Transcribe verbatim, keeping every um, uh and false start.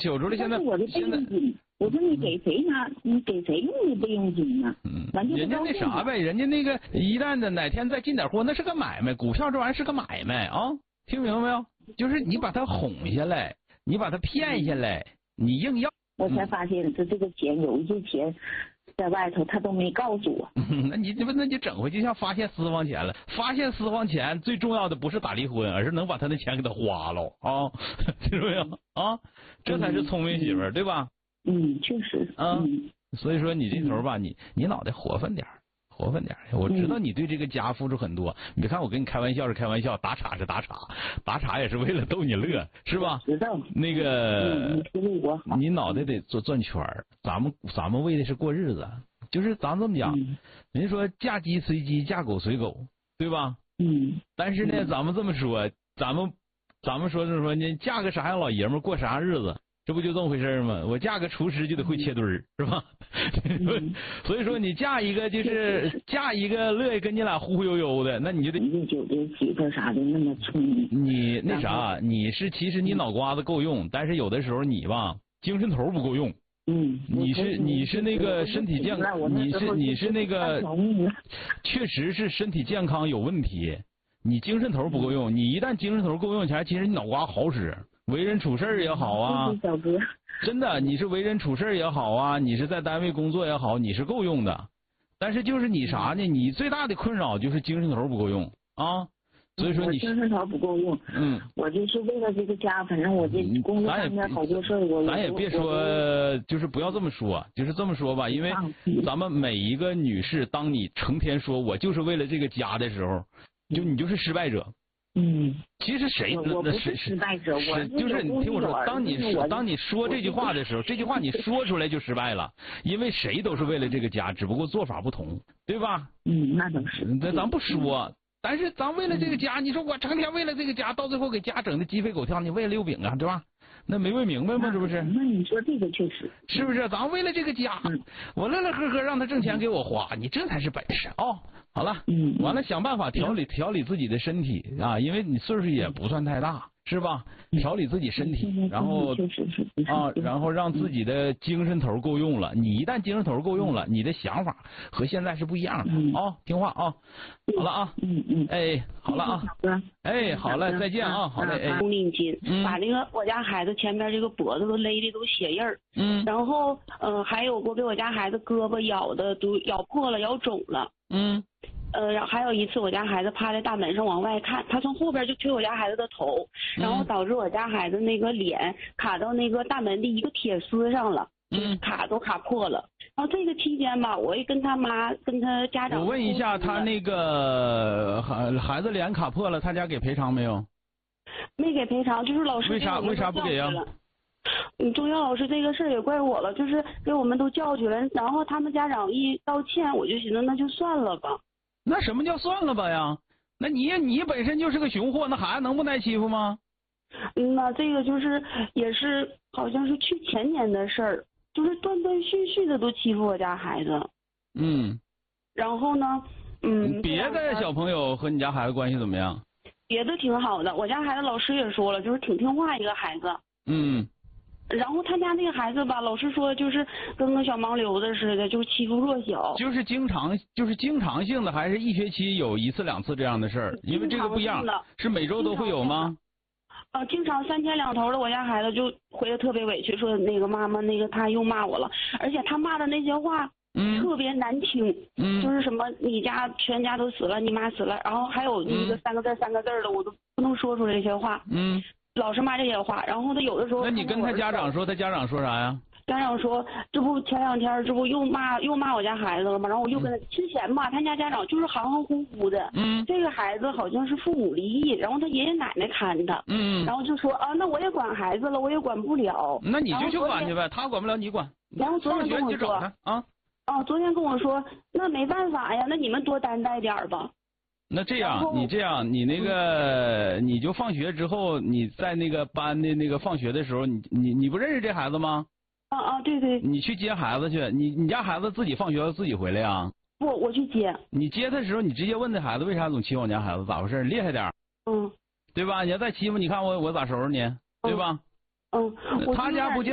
揪出来，现在我的备用金，我说你给谁拿？你给谁用的备用金呢？ 嗯，人家那啥呗，人家那个一旦的哪天再进点货，那是个买卖，股票这玩意儿是个买卖啊，听明白没有？就是你把他哄下来，你把他骗下来，你硬要。 我才发现这这个钱有一些钱在外头，他都没告诉我。 嗯、那你这不那你整回去像发现私房钱了？发现私房钱最重要的不是打离婚，而是能把他的钱给他花了啊，听着没有啊？这才是聪明媳妇儿， 嗯、 对吧？ 嗯，确实。 啊， 嗯、 所以说你这头吧，你你脑袋活泛点儿。活泛点，我知道你对这个家付出很多。你别看我跟你开玩笑是开玩笑，打岔是打岔，打岔也是为了逗你乐，是吧？ 知道。 那个， 嗯、我你脑袋得做转圈儿。咱们咱们为的是过日子，就是咱这么讲， 嗯、 人说嫁鸡随鸡，嫁狗随狗，对吧？ 嗯。 但是呢，咱们这么说，咱们咱们说是说你嫁个啥样老爷们过啥样日子。这不就这么回事吗？我嫁个厨师就得会切墩儿，是吧？嗯、所以说你嫁一个就是嫁一个乐意跟你俩忽忽悠悠的，那你就得一九的媳妇啥的那么聪明。 你那啥，你是其实你脑瓜子够用，但是有的时候你吧精神头不够用。 嗯。 你是你是那个身体健康，你是你是那个，确实是身体健康有问题。你精神头不够用，你一旦精神头够用起来，其实你脑瓜好使。为人处事也好啊， 小哥， 真的，你是为人处事也好啊，你是在单位工作也好，你是够用的。但是就是你啥呢？你最大的困扰就是精神头不够用啊。所以说你精神头不够用。嗯，我就是为了这个家，反正我这工作上面好多事儿，我咱也别说，就是不要这么说，就是这么说吧，因为咱们每一个女士，当你成天说我就是为了这个家的时候，就你就是失败者。 嗯， 其实谁我不是失败者，我就是你听我说，当你说当你说这句话的时候，这句话你说出来就失败了，因为谁都是为了这个家，只不过做法不同，对吧？ 嗯，那倒是。 那咱不说，但是咱为了这个家，你说我成天为了这个家，到最后给家整的鸡飞狗跳，你为了溜饼啊，对吧？那没问明白吗？这不是？ 那你说这个确实是不是？咱为了这个家，我乐乐呵呵让他挣钱给我花，你这才是本事哦。好了， 嗯， 完了想办法调理调理自己的身体啊，因为你岁数也不算太大，是吧？调理自己身体，然后啊，然后让自己的精神头够用了。你一旦精神头够用了，你的想法和现在是不一样的啊。听话啊，好了啊， 嗯嗯， 哎，好了啊，哎，好嘞，再见啊，好嘞，哎， 红领巾，把那个我家孩子前面这个脖子都勒的都血印儿， 嗯， 然后嗯还有过给我家孩子胳膊咬的都咬破了，咬肿了， 嗯。 呃，然后还有一次，我家孩子趴在大门上往外看，他从后边就推我家孩子的头，然后导致我家孩子那个脸卡到那个大门的一个铁丝上了， 嗯， 卡都卡破了。然后这个期间吧，我也跟他妈跟他家长， 我问一下，他那个孩孩子脸卡破了，他家给赔偿没有？ 没给赔偿，就是老师为啥为啥不给呀？ 嗯，中药老师这个事儿也怪我了，就是给我们都叫去了，然后他们家长一道歉，我就寻思那就算了吧。 那什么叫算了吧呀？那你你本身就是个熊货，那孩子能不挨欺负吗？ 嗯，那这个就是也是好像是去前年的事儿，就是断断续续的都欺负我家孩子。 嗯。 然后呢，嗯。 别的小朋友和你家孩子关系怎么样？ 别的挺好的，我家孩子老师也说了，就是挺听话一个孩子。 嗯。 然后他家那个孩子吧，老师说就是跟个小盲流子似的，就是欺负弱小。 就是经常，就是经常性的，还是一学期有一次两次这样的事儿？因为这个不一样，是每周都会有吗？ 呃，经常三天两头的，我家孩子就回来特别委屈，说那个妈妈，那个他又骂我了，而且他骂的那些话， 嗯， 特别难听， 嗯， 就是什么你家全家都死了，你妈死了，然后还有那个三个字、嗯、三个字的，我都不能说出来这些话， 嗯。 老是骂这些话，然后他有的时候， 那你跟他家长说，他家长说啥呀？ 家长说，这不前两天这不又骂又骂我家孩子了吗？然后我又跟他、嗯、之前吧，他家家长就是含含糊糊的， 嗯， 这个孩子好像是父母离异，然后他爷爷奶奶看他， 嗯， 然后就说啊，那我也管孩子了，我也管不了， 那你就去管去呗，他管不了你管。 然后昨天跟我说啊， 啊，昨天跟我说，那没办法呀，那你们多担待点吧。 那这样，你这样，你那个，你就放学之后，你在那个班的那个放学的时候，你你你不认识这孩子吗？ 啊啊，对对。 你去接孩子去，你你家孩子自己放学自己回来呀？ 不，我去接。 你接他的时候，你直接问那孩子为啥总欺负我家孩子，咋回事？厉害点。 嗯。 对吧？你要再欺负，你看我我咋收拾你？对吧？ 嗯。嗯他家不叫。